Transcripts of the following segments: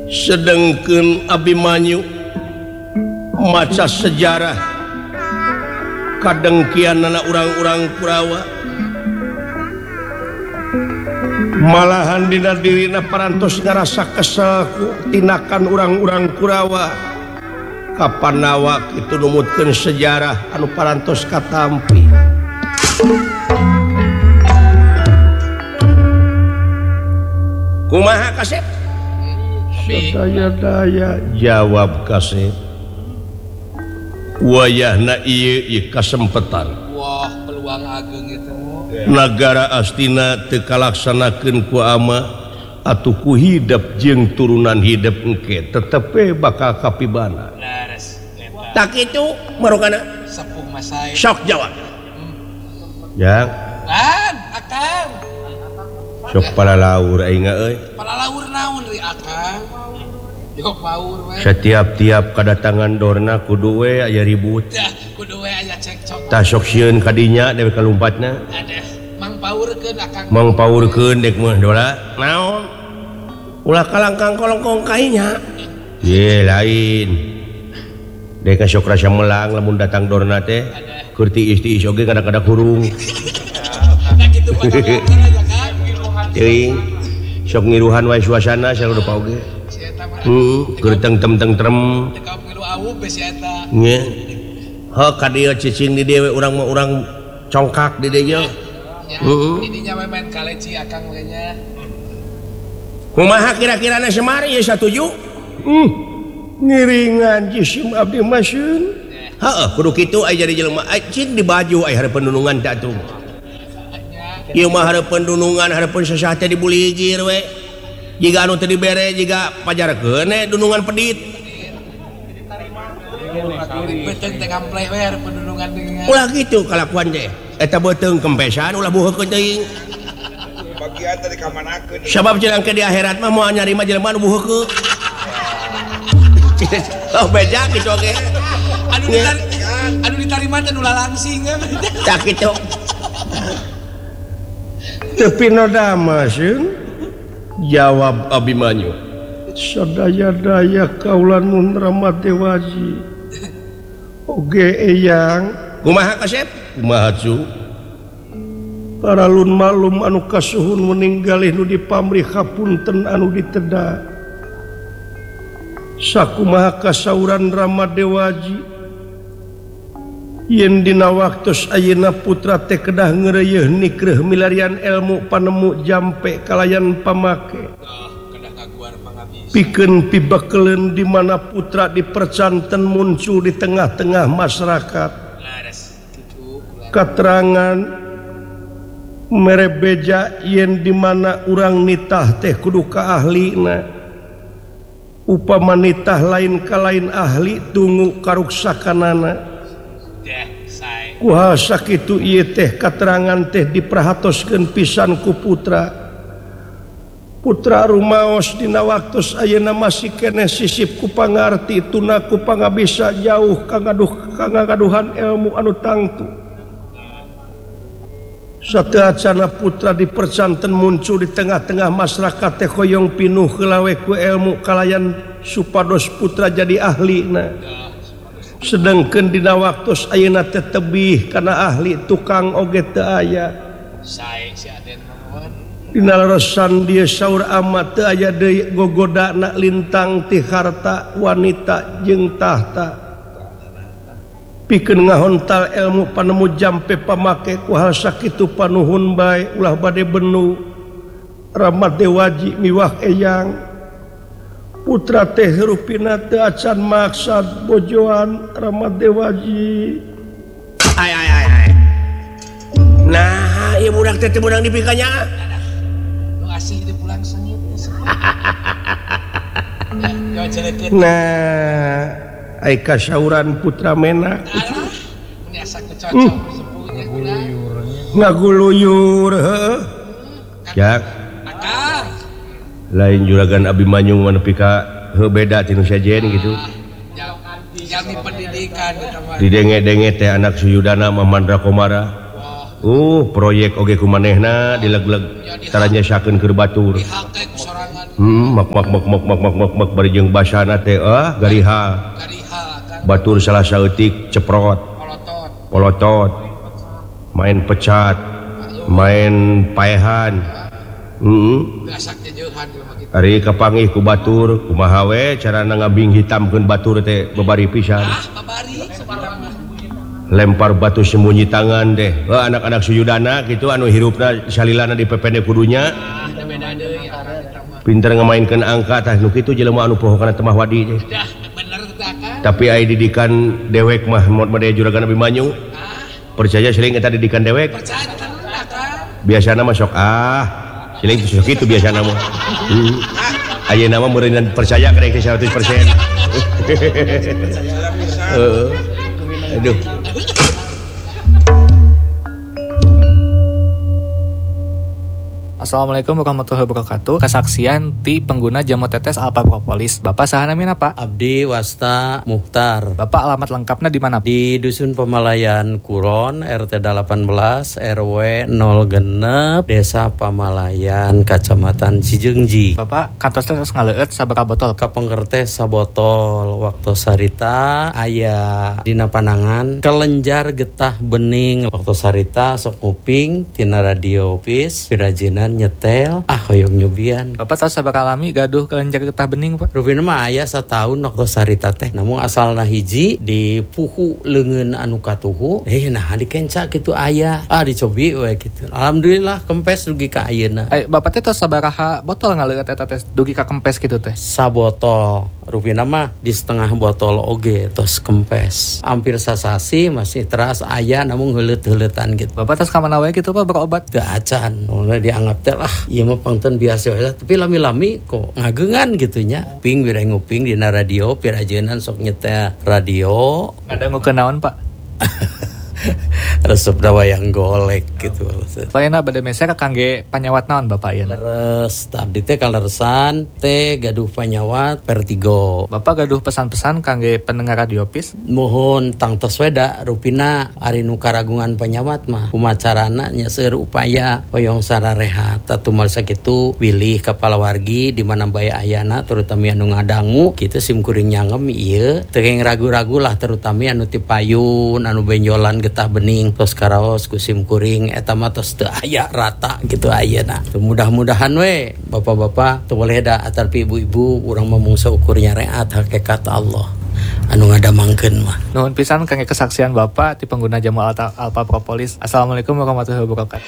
sedengkeun Abimanyu maca sejarah kadengkianana urang-urang Kurawa malahan dina dirina parantos ngarasa kesel ku tinakan urang-urang Kurawa kapanawa kitu numutkeun sejarah anu parantos katampi kumaha Kasep sadaya-daya jawab Kasep wayahna ieu kasempetan wah peluang ageng itu nagara Astina teu kalaksanakeun ku ama atuh ku hidup jeung turunan hidup engke tetep bakal kapibana tak itu marokana sepuh masai sok jawab ya akang sok palalaur aing euy palalaur naon ri akang jok paur we setiap kedatangan dorna kudu we aya ribut dah kudu we aya cekcok tah sok sieun kadinya dewe kalumpatna ada mangpaurkeun akang mangpaurkeun dek mah dola naon ulah kalangkang kolongkong kainya ye lain dek sok rasa melang lamun datang dorna teh keur tiis-tiis oge kada-kada kurung nah kitu pangalaman aja kan teuing sok ngiruhan wae suasana sarupa oge keur teng-tem-teng-trem dekap ngilu awub besi eta nya ha ka dieu cicing di dewe urang mah urang congkak di dieu didinya we main kaleci akang we nya kumaha kira-kirana Semar ieu satuju ngiringan jisim abdi masieun heeh kudu kitu aya jadi jelema cing di baju aya hareupeun nunungan teh atuh ieu mah hareupeun nunungan hareupeun sasah teh dibuligir we jika anu teu dibere jiga pajarkeun dunungan pedit beteung teh gampleh we hareup pendunungan dengan ulah kitu kalakuan teh eta beuteung kempesan ulah buheukeun teuing bagian tadi kamanakeun sabab jelangke di akhirat mah moal nyarima jelema anu buheukeun oh beja kitu oge anu ditarima teh ulah langsing tah kitu teu pinodama sieun jawab Abimanyu sadaya-daya kaula nun Ramadewaji oge eyang kumaha Kasep kumaha cu paralun malum anu kasuhun meninggalih nu dipamrih hapunten anu diteda sakumaha kasauran Ramadewaji yen dina waktos ayeuna putra teh kedah ngeureuyeuh nikreuh milarian ilmu panemu jampe kalayan pamake kedah ngaguar pangabis pikeun pibakeleun di mana putra dipercanten muncul di tengah-tengah masyarakat laras kitu katerangan mere beja yen di mana urang nitah teh kudu ka ahlina upama nitah lain ka lain ahli tunggu karuksakanana kuasa kitu ieu teh katerangan teh diperhatoskeun pisan ku putra rumaos dina waktos ayeuna masih keneh sisip ku pangarti tuna ku pangabisa jauh kangagaduhan ilmu anu tangtu sateacana putra dipercanten muncul di tengah-tengah masyarakat teh hoyong pinuh heula we ku ilmu kalayan supados putra jadi ahlina sedangkeun dina waktos ayeuna teh tebih kana ahli tukang oge teu aya sae si Aden naon dina leresan dieu saur amat teu aya deui gogodana lintang ti harta wanita jeung tahta pikeun ngahontal ilmu panemu jampe pamake ku hal sakitu panuhun bae ulah bade benu Ramadewaji miwah eyang putra teh rupina teu acan maksad bojoan Ramadewaji ai nah ieu budak teh budak dipikanya nu asih di pulang sengit nah ai kasauran putra menak ini asa kecocok sepuhnya ngaguluyur heuh jak akang lain juragan Abimanyu nepi ka heuh beda tinu sajen gitu jalmi pendidikan didenge-denge teh anak suyudana Mamandra Komara proyek oge kumanehna dileg-leg taranya sakeun keur batur dihake ku sorangan mak bari jeung basana teh gariha Gariha kan batur salah saeutik ceprot polotot main pecat main paehan gasak teh jeuhan gitu. ari kapangih ku batur kumaha we carana ngabing hitamkeun batur teh babari pisan Babari sebarang lempar batu sembunyi tangan deh anak-anak sujudana gitu anu hirupna salilana di PPD kudunya beda deui ya. pinter ngamainkeun angka tah nu kitu jelema anu poho kana temah wadi teh Dah bener teh kan. tapi ai didikan dewek mah mod made juragan Abimanyu percaya siling eta didikan dewek Percaya kan. biasana mah sok siling sok kitu biasana mah ayeuna mah meureun percaya ka 100%. Aduh. Assalamualaikum warahmatullahi wabarakatuh. Kesaksian ti pengguna jamu tetes Alpha Propolis. Bapak saha namina Pak? Abdi Wasta Muhtar. Bapak alamat lengkapnya di mana? Di Dusun Pamalayan Kuron, RT 18, RW 06, Desa Pamalayan, Kecamatan Cijeungji. Bapak kantor tetes ngaleueut sabaraha botol? Kapengker sabotol waktu sarita aya dina panangan kelenjar getah bening waktu sarita sok nguping tina radio pis pirajinan nyetel hoyong nyubian. Bapak tahu sabaraha lami gaduh kelenjar getah bening Pak? Rupina mah aya satahun waktu sarita teh namun asalna hiji di puhu leungeun anu katuhu nah dikenca kitu aya dicobi we kitu. Alhamdulillah kempes dugi ka ayeuna. Bapak teh tahu sabaraha botol ngaleueut eta tes dugi ka kempes kitu teh? Sabotol rupina mah di setengah botol oge tos kempes hampir sasasi masih teras aya namun heuleut-heuletan gitu. Bapak tes ka mana wae kitu Pak berobat? Teu acan mulai dianggap teh ieu mah pangten biasa we tapi lami-lami kok ngageungan gitu nya ping bire nguping dina radio pirajeunnan sok nyetel radio Ngadangu kenaon Pak? resep wayang golek gitu. Lainna bade meser kangge panyawat naon Bapak ieu? Leres abdi teh kaleresan teh gaduh panyawat Vertigo. Bapak gaduh pesan-pesan kangge pendengar radio pis? Mohon tangtos weda rupina ari nu karagungan panyawat mah kumacarana nya seueur upaya hoyong sararehat tatumal sakitu wilih kepala wargi di mana bae ayana terutama anu ngadangu kitu simkuring nyangem ieu teu ragu-ragu lah terutama anu ti payun anu benjolan getah bening tos karaos ku simkuring eta mah tos teu aya rata gitu ayeuna. Mudah-mudahan we bapak-bapak teu boleh da atarpi ibu-ibu urang mah mung saukur nyareat hakikat Allah anu ngadamangkeun mah. Nuhun pisan kangge kesaksian Bapak ti pengguna jamu Alpha Propolis. Assalamualaikum warahmatullahi wabarakatuh.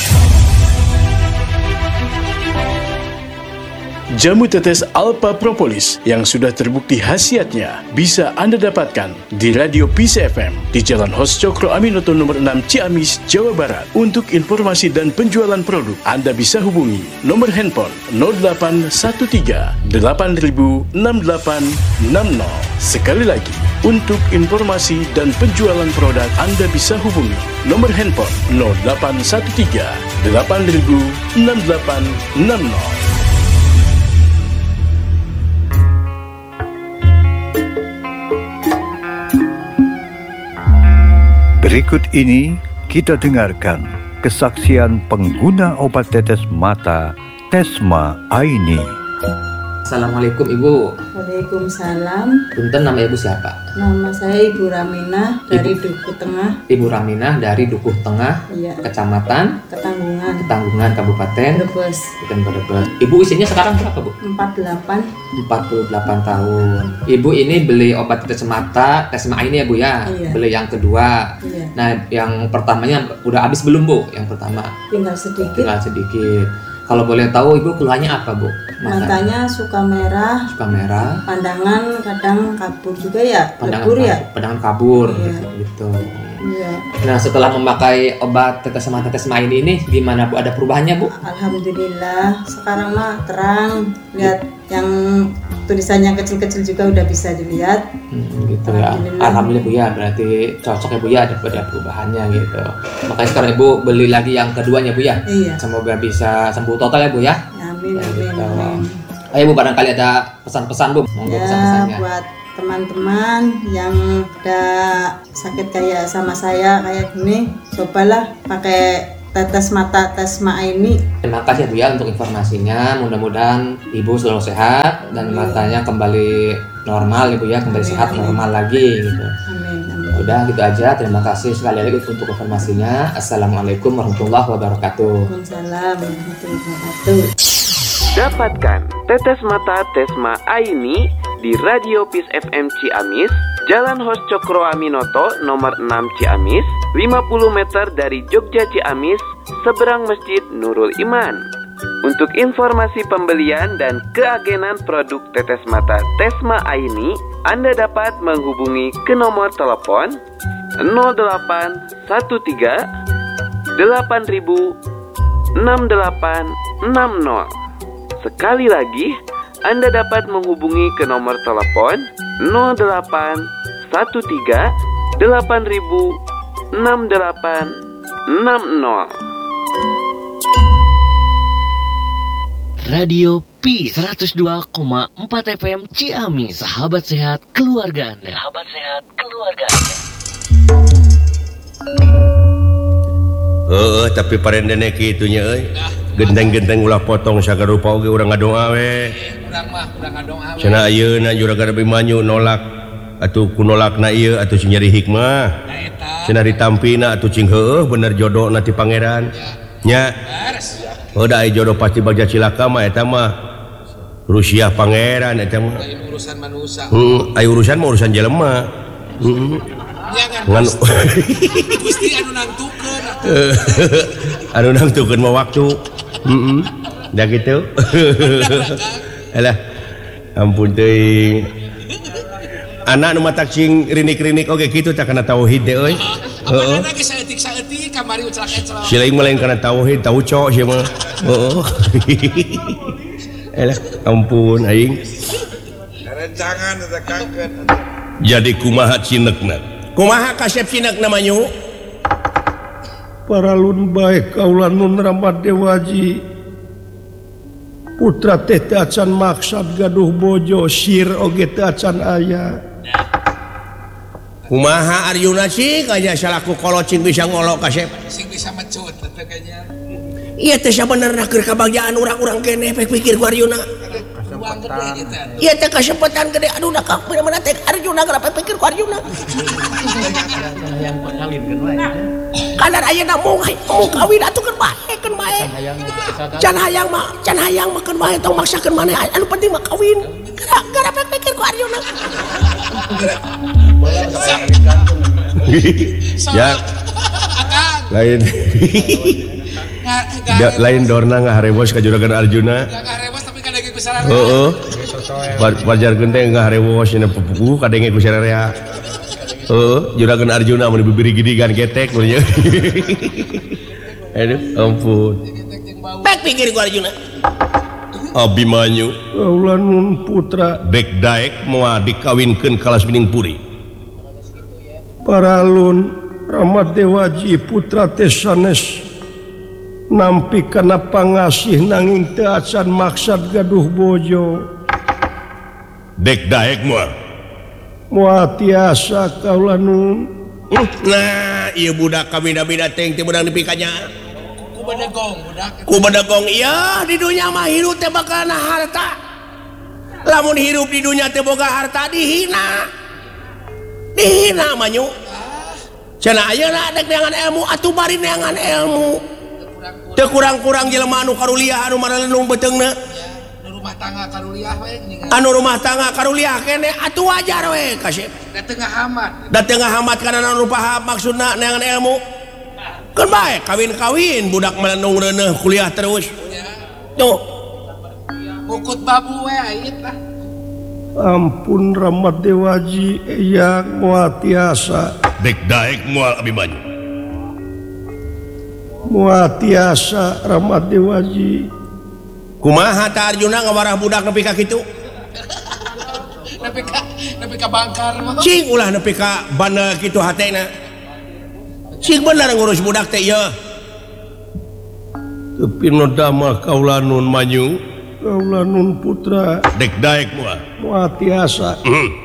Jamu tetes Alpha Propolis yang sudah terbukti khasiatnya bisa Anda dapatkan di Radio Peace FM di Jalan Hos Cokro Aminoto nomor 6 Ciamis, Jawa Barat. Untuk informasi dan penjualan produk, Anda bisa hubungi nomor handphone 0813 8000 6860. Sekali lagi, untuk informasi dan penjualan produk, Anda bisa hubungi nomor handphone 0813 8000 6860. Berikut ini kita dengarkan kesaksian pengguna obat tetes mata Tesma Aini. Assalamualaikum Ibu. Waalaikumsalam. Punten, nama Ibu siapa? Nama saya Ibu Raminah dari Dukuh Tengah. Ibu Raminah dari Dukuh Tengah, Iya. Kecamatan Ketanggungan, Kabupaten Brebes. Brebes. Ibu usianya sekarang berapa, Bu? 48. 48 tahun. Ibu ini beli obat tetes mata Tesma ini ya, Bu ya? Iya. Beli yang kedua. Iya. Nah, yang pertamanya udah habis belum, Bu? Yang pertama. Tinggal sedikit. Tinggal sedikit. Kalau boleh tahu Ibu keluhannya apa, Bu? Matanya suka merah, Suka merah, pandangan kadang kabur juga ya, pandangan lebur ya. pandangan kabur Iya. gitu. Iya. Nah, setelah memakai obat tetes mata Tesma ini gimana, Bu? Ada perubahannya, Bu? Alhamdulillah sekarang mah terang. Lihat yang tulisannya kecil-kecil juga udah bisa dilihat. Gitu ya. Alhamdulillah, Bu ya. Berarti cocok ya, Bu ya, ada perubahannya gitu. Makanya sekarang Ibu beli lagi yang keduanya, Bu ya. Iya. Semoga bisa sembuh total ya, Bu ya. Amin, amin, Gitu. amin. Ayo, Bu, barangkali ada pesan-pesan, Bu. Monggo Ya, pesan-pesannya. buat teman-teman yang ada sakit kayak sama saya kayak gini, cobalah pakai tetes mata Tesma Aini. Terima kasih Bu ya untuk informasinya. Mudah-mudahan Ibu selalu sehat dan matanya kembali normal Ibu ya, kembali sehat normal lagi gitu. Amin. Udah gitu aja. Terima kasih sekali lagi untuk informasinya. Assalamualaikum warahmatullahi wabarakatuh. Waalaikumsalam warahmatullahi wabarakatuh. Dapatkan tetes mata Tesma Aini di Radio Peace FM Ciamis, Jalan Hos Cokro Aminoto nomor 6 Ciamis, 50 meter dari Jogja Ciamis, seberang Masjid Nurul Iman. Untuk informasi pembelian dan keagenan produk tetes mata Tesma Aini, Anda dapat menghubungi ke nomor telepon 0813 8000 6860. Sekali lagi, Anda dapat menghubungi ke nomor telepon 0813 8000 6860. Radio P 102,4 FM Ciamis, sahabat sehat keluarga Anda. Tapi parendene kitunya genteng-genteng ulah potong sagarupa oge urang ngadoa we. Urang ngadoa we. Cenah ayeuna juragan Abimanyu nolak atuh kunolakna ieu atuh sing nyari hikmah. Cenah ditampina atuh cing heueuh bener jodohna ti pangeran. Nya. Udah aya jodoh pasti bagja cilaka mah eta mah. Rusiah pangeran eta mah. Lain urusan manusia. Aya urusan mah urusan jelema. Ngan Gusti anu nangtukeun anu nangtukeun mah waktu. Da gitu. Alah. Ampun teuing. Anak nu matak cing rinik-rinik oge kitu tah kana tauhid teh euy. Heeh. Apana geus saeutik-saeutik kamari uclak-uclak. Si lain mah lain kana tauhid, tauco sia mah. Heeh. Alah, ampun aing. Rerencangan eta kangkeun. Jadi kumaha cinekna? Kumaha kasep cinekna manyu? Paralun bae kaula nun Ramaddewaji. Putra teh teu acan maksad gaduh bojo, sir oge teu acan aya. Kumaha Aryuna cing aya salaku kolocing bisa ngolok kasep. Sing bisa mecut teh kayaknya. Ieu teh sabenerna keur kabagjaan urang-urang keneh pikir ku Aryuna. Uang gede gitu. Ieu teh kasempatan gede aduh da ka mana teh Aryuna kenapa pikir ku Aryuna. Yang pengalin wae. Kadar ayeuna mung kawin atuh keur bae keun bae. Can hayang mah keun bae tong maksakeun maneh anu penting mah kawin. Gara pikir ku Aryuna. Ya. Lain. Lain dorna ngaharewos ka juragan Arjuna. Ngaharewos tapi kadenge ku sararea. Heeh. Wajarkeun teh ngaharewos cenah pupuh kadenge ku sararea. Juragan Arjuna mun bibiri gidigan getek mun nya. Aduh, ampun. Bek pikir ku Arjuna. Abimanyu, kaula nun putra dek daek moal dikawinkeun ka Lasmining Puri. Paralun Ramaddewaji putra teh sanes nampi kana pangasih nanging teu acan maksad gaduh bojo. Dek daek moal tiasa kaula nun. Nah, ieu budak kabina-bina teh beudang dipikanya. Ku bedegong iya di dunia mah hirup teh bakal harta. Lamun hirup di dunia teh boga harta dihina manyu. Cenah ayeuna dek neangan ilmu atuh bari neangan ilmu. Teu kurang-kurang jelema anu karuliah anu maraleung beteungna. Anu rumah tangga karuliah we geuningan. Anu rumah tangga karuliah keneh atuh wajar we kasep. Da teu ngahamat. Da teu ngahamat kana anu paham maksudna neangan ilmu. Kan baik kawin-kawin budak melenung reuneuh kuliah terus. Tuh. Bukut babu we ait lah. Ampun Ramaddewaji eyang moal tiasa. Dek daek moal Abimanyu. Moal tiasa Ramaddewaji. Kumaha ta Arjuna ngawarah budak nepi ka kitu? Nepi ka bangkar mah. Cing ulah nepi ka bandel kitu hatena. Cing bener ngurus budak teh ieu. Tapi nodama kaula nun manyu, kaula nun putra dek daek moal tiasa.